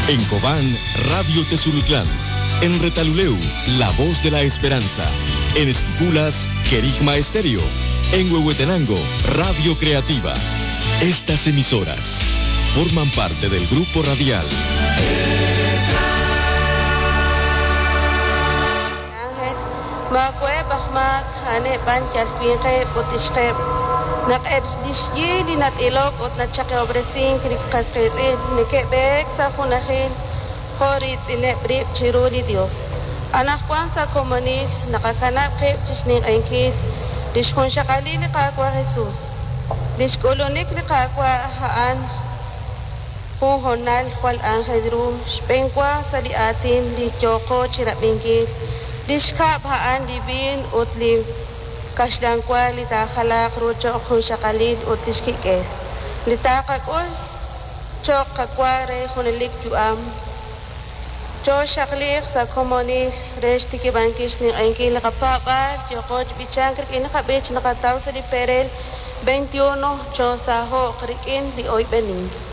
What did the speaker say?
En Cobán, Radio Tezulutlán. En Retaluleu, La Voz de la Esperanza. En Esquipulas, Querigma Estéreo. En Huehuetenango, Radio Creativa. Estas emisoras forman parte del grupo radial Makwe Bahmak, Hane Ban Kalfinke, Potishke, Nakebslishi, Linat Ilok, Otnachake Obresin, Krikaskazin, Nikebek, Sahunahin, Horitz in Ebrip, Chiruni Dios. Anakwan sa Komonil, Nakakanake, Chisning Enkil, Dishkun Shakalin, Kakwa Jesus. Dishkolonik, Kakwa Haan, Honal, Kual Angel, Spenkwa, Saliatin, Likyoko, Chirapingil. Dishka bhaan libin utlim kashdangkwa litakhalak rucho khushakalil utishkike litakakos chok kakware hunelik yuam cho shaklik sa komonil reshtiki bankish ni ankil kapapal yokoj bichankrik inakabech nakataw sa liperel 21 cho saho krikin li oy bening